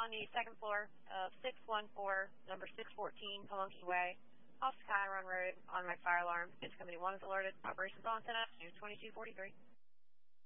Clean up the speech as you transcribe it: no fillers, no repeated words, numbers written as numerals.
on the second floor of 614, number 614, Pamunkey Way, off Sky Run Road on my fire alarm. It's Company 1 is alerted. Operations on 10 up to 2243.